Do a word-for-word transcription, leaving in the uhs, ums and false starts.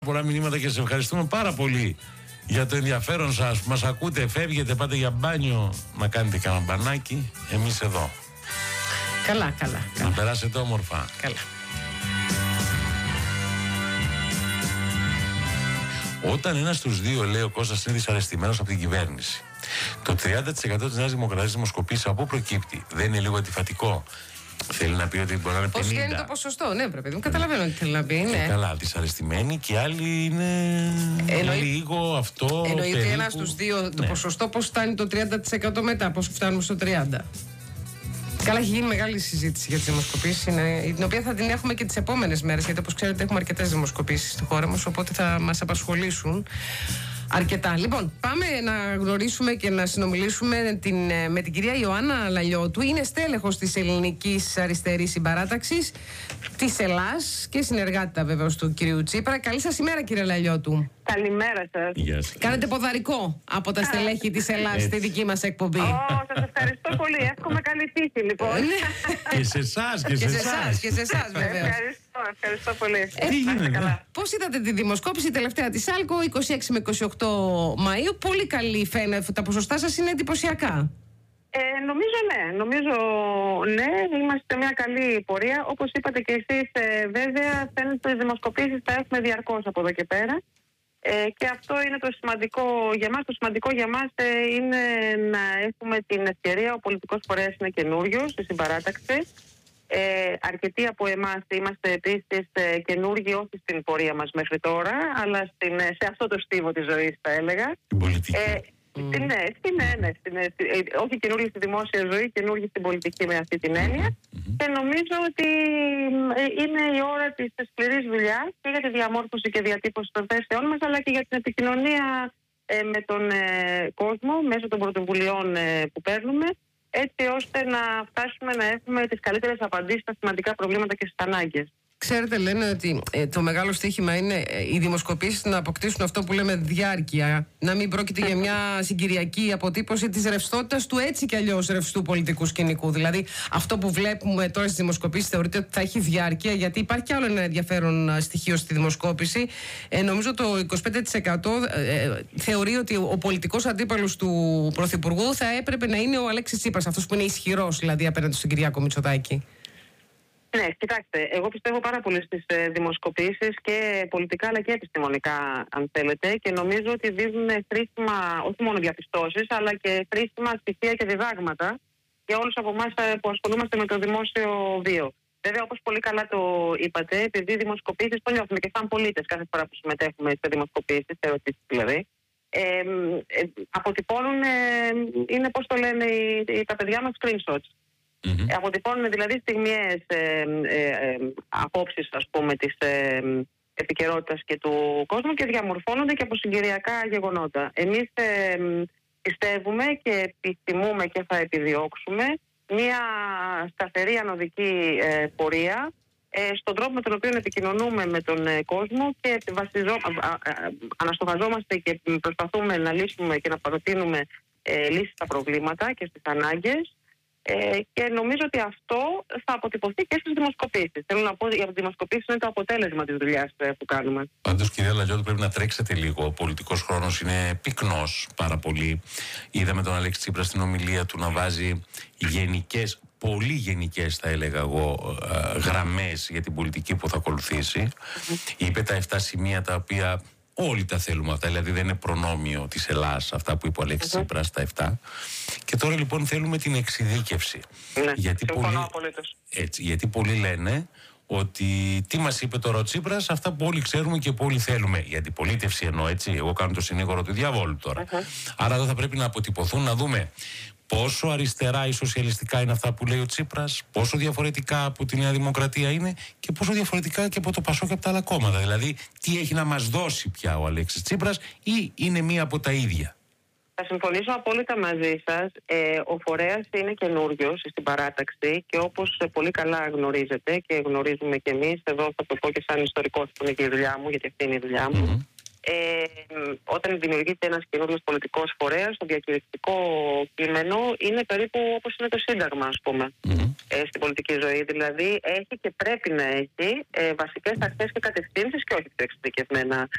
Πολλά μηνύματα και σας ευχαριστούμε πάρα πολύ για το ενδιαφέρον σας που μας ακούτε, φεύγετε, πάτε για μπάνιο να κάνετε κανένα μπανάκι, εμείς εδώ. Καλά, καλά, καλά. Να περάσετε όμορφα. Καλά. Όταν ένας στους δύο, λέει ο Κώστας, είναι δυσαρεστημένος από την κυβέρνηση, το τριάντα τοις εκατό της Νέας Δημοκρατίας δημοσκοπήσεις από πού προκύπτει? Δεν είναι λίγο αντιφατικό? Θέλει να πει ότι μπορεί να είναι πενήντα. Πώς είναι το ποσοστό, ναι, πρέπει. Δεν καταλαβαίνω τι θέλει να πει. Ναι. Καλά, δυσαρεστημένοι και άλλοι είναι Εννοεί... λίγο αυτό. Εννοεί περίπου... ότι ένα στους δύο, το ναι. ποσοστό πώς φτάνει το τριάντα τοις εκατό μετά, πώς φτάνουμε στο τριάντα τοις εκατό. Καλά, έχει γίνει μεγάλη συζήτηση για τις δημοσκοπήσεις, την οποία θα την έχουμε και τις επόμενες μέρες, γιατί όπως ξέρετε έχουμε αρκετές δημοσκοπήσεις στη χώρα μας, οπότε θα μας απασχολήσουν αρκετά. Λοιπόν, πάμε να γνωρίσουμε και να συνομιλήσουμε την, με την κυρία Ιωάννα Λαλιώτου. Είναι στέλεχος της Ελληνικής Αριστερής Συμπαράταξης της Ελλάς και συνεργάτητα βεβαίως του κυρίου Τσίπρα. Καλή σας ημέρα, κύριε Λαλιώτου. Καλημέρα σας. Γεια σας. Κάνετε ποδαρικό από τα στελέχη της Ελλάς στη δική μας εκπομπή. Ω, σας ευχαριστώ πολύ. Εύχομαι καλή τύχη, λοιπόν. Και σε εσάς, και σε εσάς. Και σε εσάς, βεβαίως. Ευχαριστώ, ευχαριστώ πολύ. Τι γίνεται? Πώς είδατε τη δημοσκόπηση τελευταία της ΣΑΛΚΟ, είκοσι έξι με είκοσι οκτώ Μαΐου? Πολύ καλή φαίνεται. Τα ποσοστά σας είναι εντυπωσιακά. Ε, νομίζω ναι, νομίζω ναι, είμαστε σε μια καλή πορεία. Όπως είπατε και εσείς, ε, βέβαια, φαίνεται ότι οι δημοσκοπήσεις θα έχουμε διαρκώς από εδώ και πέρα. Ε, και αυτό είναι το σημαντικό για μας. Το σημαντικό για μας ε, είναι να έχουμε την ευκαιρία. Ο πολιτικός φορέας είναι καινούριος στη συμπαράταξη. Ε, αρκετοί από εμάς είμαστε επίσης ε, καινούργοι, όχι στην πορεία μας μέχρι τώρα, αλλά στην, σε αυτό το στίβο της ζωής, θα έλεγα. Την πολιτική. Ε, Mm. Στην, ναι, στην, ναι, ναι, στην, ε, όχι καινούργιοι στη δημόσια ζωή, καινούργιοι στην πολιτική με αυτή την έννοια. Mm-hmm. Και νομίζω ότι ε, είναι η ώρα της σκληρής δουλειάς και για τη διαμόρφωση και διατύπωση των θέσεών μας, αλλά και για την επικοινωνία ε, με τον ε, κόσμο μέσω των πρωτοβουλειών ε, που παίρνουμε, έτσι ώστε να φτάσουμε να έχουμε τις καλύτερες απαντήσεις στα σημαντικά προβλήματα και στις ανάγκες. Ξέρετε, λένε ότι ε, το μεγάλο στοίχημα είναι ε, οι δημοσκοπήσεις να αποκτήσουν αυτό που λέμε διάρκεια. Να μην πρόκειται για μια συγκυριακή αποτύπωση της ρευστότητας του έτσι κι αλλιώς ρευστού πολιτικού σκηνικού. Δηλαδή, αυτό που βλέπουμε τώρα στις δημοσκοπήσεις θεωρείται ότι θα έχει διάρκεια, γιατί υπάρχει κι άλλο ένα ενδιαφέρον στοιχείο στη δημοσκόπηση. Ε, νομίζω το είκοσι πέντε τοις εκατό ε, θεωρεί ότι ο πολιτικός αντίπαλος του Πρωθυπουργού θα έπρεπε να είναι ο Αλέξης Τσίπρας, αυτός που είναι ισχυρός δηλαδή απέναντι στον Κυριάκο Μητσοτάκη. Ναι, κοιτάξτε, εγώ πιστεύω πάρα πολύ στις ε, δημοσκοπήσεις και πολιτικά αλλά και επιστημονικά, αν θέλετε, και νομίζω ότι δίνουν χρήσιμα, όχι μόνο διαπιστώσεις, αλλά και χρήσιμα στοιχεία και διδάγματα για όλους από εμάς που ασχολούμαστε με το δημόσιο βίο. Βέβαια, όπως πολύ καλά το είπατε, επειδή οι δημοσκοπήσεις το νιώθουμε και σαν πολίτες κάθε φορά που συμμετέχουμε σε δημοσκοπήσεις, σε ερωτήσεις δηλαδή, ε, ε, αποτυπώνουν, ε, είναι πώς το λένε οι, οι, τα παιδιά μας, screenshots. Mm-hmm. Αποτυπώνουν δηλαδή στιγμιαίες ε, ε, ε, απόψεις, ας πούμε, της ε, επικαιρότητας και του κόσμου και διαμορφώνονται και από συγκυριακά γεγονότα. Εμείς ε, πιστεύουμε και επιθυμούμε και θα επιδιώξουμε μια σταθερή ανωδική ε, πορεία ε, στον τρόπο με τον οποίο επικοινωνούμε με τον ε, κόσμο και βασιζό, α, α, α, αναστοχαζόμαστε και προσπαθούμε να λύσουμε και να παροτείνουμε ε, λύσεις στα προβλήματα και στις ανάγκες. Ε, και νομίζω ότι αυτό θα αποτυπωθεί και στις δημοσκοπήσεις. Θέλω να πω ότι οι δημοσκοπήσεις είναι το αποτέλεσμα της δουλειάς που κάνουμε. Πάντως, κυρία Λαλιώτου, πρέπει να τρέξετε λίγο. Ο πολιτικός χρόνος είναι πυκνός πάρα πολύ. Είδαμε τον Αλέξη Τσίπρα στην ομιλία του να βάζει γενικές, πολύ γενικές θα έλεγα εγώ, γραμμές για την πολιτική που θα ακολουθήσει. Mm-hmm. Είπε τα εφτά σημεία τα οποία όλοι τα θέλουμε αυτά, δηλαδή δεν είναι προνόμιο της Ελλάς αυτά που είπε ο Αλέξης mm-hmm. Τσίπρας τα εφτά. Και τώρα λοιπόν θέλουμε την εξειδίκευση. Ναι, γιατί, πολλοί, έτσι, γιατί πολλοί λένε ότι τι μας είπε τώρα ο Τσίπρας, αυτά που όλοι ξέρουμε και που όλοι θέλουμε. Η αντιπολίτευση εννοώ, έτσι, εγώ κάνω το συνήγορο του διαβόλου τώρα. Mm-hmm. Άρα εδώ θα πρέπει να αποτυπωθούν, να δούμε πόσο αριστερά ή σοσιαλιστικά είναι αυτά που λέει ο Τσίπρας, πόσο διαφορετικά από τη Νέα Δημοκρατία είναι και πόσο διαφορετικά και από το Πασόκ και από τα άλλα κόμματα. Δηλαδή, τι έχει να μας δώσει πια ο Αλέξης Τσίπρας ή είναι μία από τα ίδια. Θα συμφωνήσω απόλυτα μαζί σας. Ε, ο φορέας είναι καινούριος στην παράταξη και όπως πολύ καλά γνωρίζετε και γνωρίζουμε και εμείς, εδώ θα το πω και σαν ιστορικός που είναι και η δουλειά μου, γιατί αυτή είναι η δουλειά μου, mm-hmm. Ε, όταν δημιουργείται ένας καινούργιος πολιτικός φορέας, το διακηρυκτικό κείμενο είναι περίπου όπως είναι το Σύνταγμα, ας πούμε, Mm-hmm. ε, στην πολιτική ζωή. Δηλαδή έχει και πρέπει να έχει ε, βασικές αρχές και κατευθύνσεις και όχι πιο εξειδικευμένα